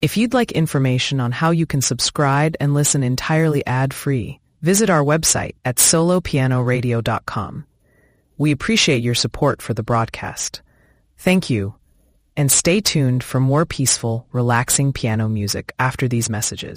If you'd like information on how you can subscribe and listen entirely ad-free, visit our website at solopianoradio.com. We appreciate your support for the broadcast. Thank you, and stay tuned for more peaceful, relaxing piano music after these messages.